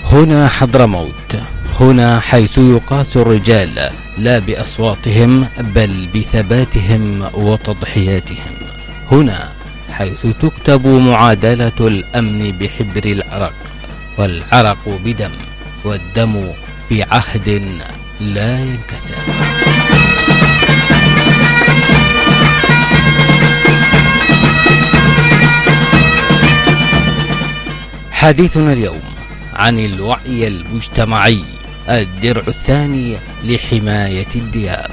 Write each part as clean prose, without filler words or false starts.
هنا حضرموت، هنا حيث يقاس الرجال لا بأصواتهم بل بثباتهم وتضحياتهم، هنا حيث تكتب معادلة الأمن بحبر العرق، والعرق بدم، والدم بعهد لا ينكسر. حديثنا اليوم عن الوعي المجتمعي، الدرع الثاني لحماية الديار.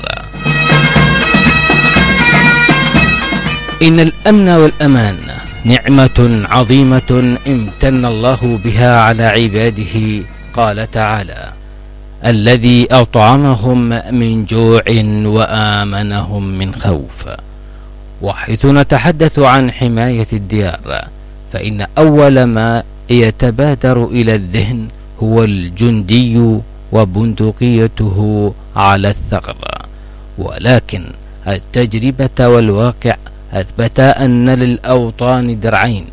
إن الأمن والأمان نعمة عظيمة امتن الله بها على عباده. قال تعالى: الذي أطعمهم من جوع وآمنهم من خوف. وحيث نتحدث عن حماية الديار، فإن أول ما يتبادر إلى الذهن هو الجندي وبندقيته على الثغر، ولكن التجربة والواقع أثبتا أن للأوطان درعين: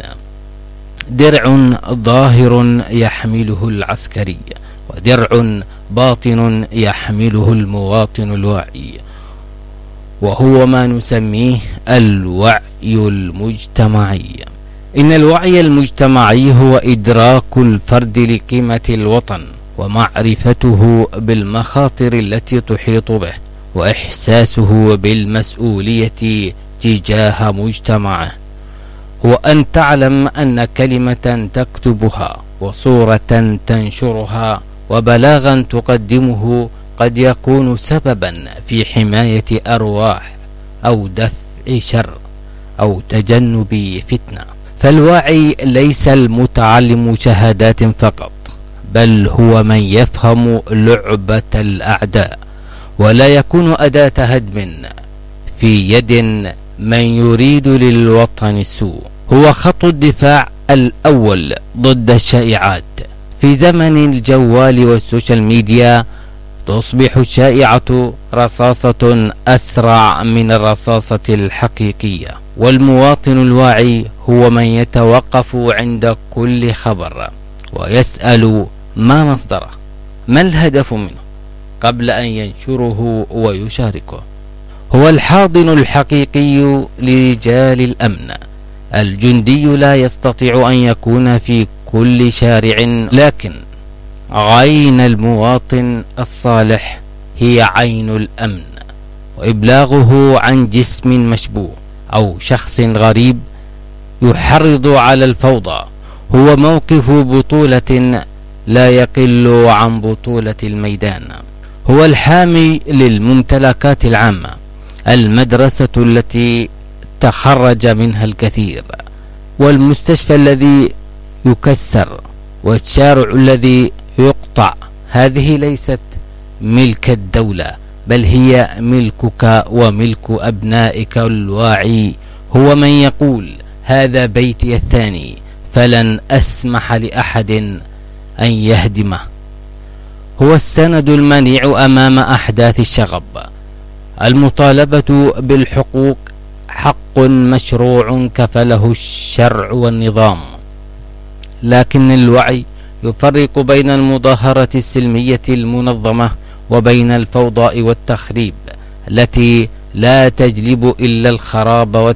درع ظاهر يحمله العسكري، ودرع باطن يحمله المواطن الواعي، وهو ما نسميه الوعي المجتمعي. إن الوعي المجتمعي هو إدراك الفرد لقيمة الوطن، ومعرفته بالمخاطر التي تحيط به، وإحساسه بالمسؤولية تجاه مجتمعه. هو أن تعلم أن كلمة تكتبها، وصورة تنشرها، وبلاغا تقدمه قد يكون سببا في حماية أرواح أو دفع شر أو تجنب فتنة. فالواعي ليس المتعلم شهادات فقط، بل هو من يفهم لعبة الأعداء، ولا يكون أداة هدم في يد من يريد للوطن السوء. هو خط الدفاع الأول ضد الشائعات. في زمن الجوال والسوشيال ميديا تصبح الشائعة رصاصة أسرع من الرصاصة الحقيقية، والمواطن الواعي هو من يتوقف عند كل خبر ويسأل ما مصدره، ما الهدف منه، قبل أن ينشره ويشاركه. هو الحاضن الحقيقي لرجال الأمن. الجندي لا يستطيع أن يكون في كل شارع، لكن عين المواطن الصالح هي عين الأمن، وإبلاغه عن جسم مشبوه أو شخص غريب يحرض على الفوضى هو موقف بطولة لا يقل عن بطولة الميدان. هو الحامي للممتلكات العامة، المدرسة التي تخرج منها الكثير، والمستشفى الذي يكسر، والشارع الذي يقطع. هذه ليست ملك الدولة، بل هي ملكك وملك أبنائك. الواعي هو من يقول: هذا بيتي الثاني، فلن أسمح لأحد أن يهدمه. هو السند المنيع أمام أحداث الشغب. المطالبة بالحقوق حق مشروع كفله الشرع والنظام، لكن الوعي يفرق بين المظاهرة السلمية المنظمة وبين الفوضى والتخريب التي لا تجلب إلا الخراب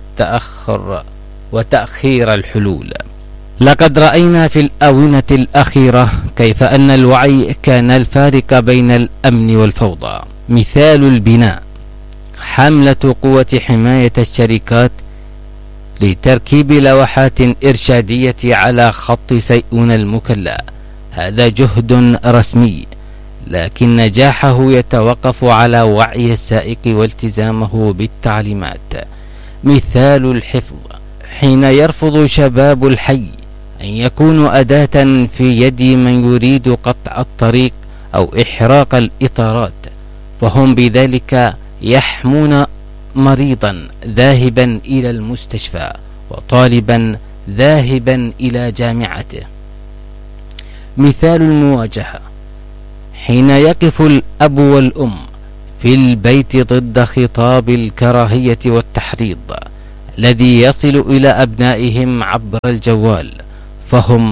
وتأخير الحلول. لقد رأينا في الآونة الأخيرة كيف أن الوعي كان الفارق بين الأمن والفوضى. مثال البناء: حملة قوة حماية الشركات لتركيب لوحات إرشادية على خط سيئون المكلا. هذا جهد رسمي، لكن نجاحه يتوقف على وعي السائق والتزامه بالتعليمات. مثال الحفظ: حين يرفض شباب الحي أن يكونوا أداة في يد من يريد قطع الطريق أو إحراق الإطارات، فهم بذلك يحمون مريضا ذاهبا إلى المستشفى وطالبا ذاهبا إلى جامعته. مثال المواجهة: حين يقف الأب والأم في البيت ضد خطاب الكراهية والتحريض الذي يصل إلى أبنائهم عبر الجوال، فهم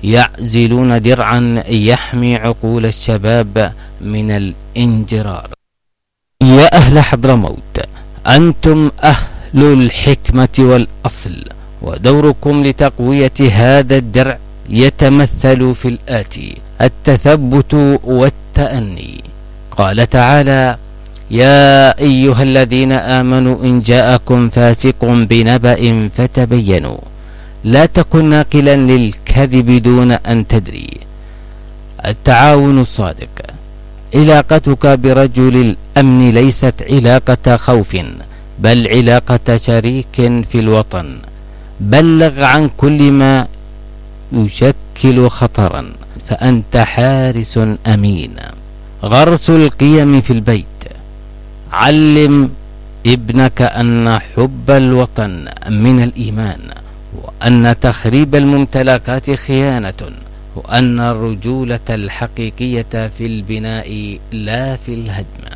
يعزلون درعا يحمي عقول الشباب من الانجرار. يا أهل حضرموت، أنتم أهل الحكمة والأصل، ودوركم لتقوية هذا الدرع يتمثل في الآتي: التثبت والتأني. قال تعالى: يا أيها الذين آمنوا إن جاءكم فاسق بنبأ فتبينوا لا تكن ناقلا للكذب دون أن تدري. التعاون الصادق. علاقتك برجل الأمن ليست علاقة خوف، بل علاقة شريك في الوطن. بلغ عن كل ما يشكل خطرا، فأنت حارس أمين. غرس القيم في البيت. علم ابنك أن حب الوطن من الإيمان، وأن تخريب الممتلكات خيانة، وأن الرجولة الحقيقية في البناء لا في الهدم.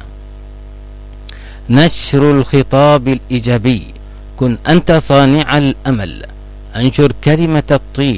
نشر الخطاب الإيجابي. كن أنت صانع الأمل. انشر كلمة الطيب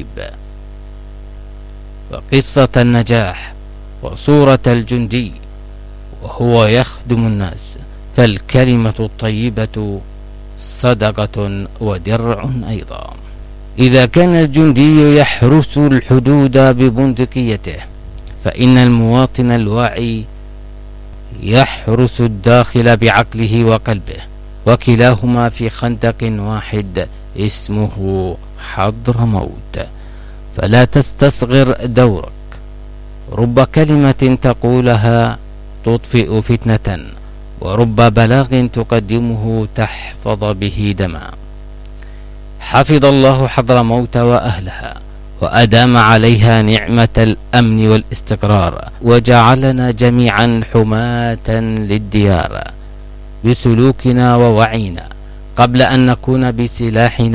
وقصة النجاح وصورة الجندي وهو يخدم الناس، فالكلمة الطيبة صدقة ودرع أيضا. إذا كان الجندي يحرس الحدود ببندقيته، فإن المواطن الواعي يحرس الداخل بعقله وقلبه، وكلاهما في خندق واحد اسمه حضرموت. فلا تستصغر دورك. رب كلمة تقولها تطفئ فتنة، ورب بلاغ تقدمه تحفظ به دما. حفظ الله حضرموت وأهلها، وأدام عليها نعمة الأمن والاستقرار، وجعلنا جميعا حماة للديار بسلوكنا ووعينا، قبل أن نكون بسلاحنا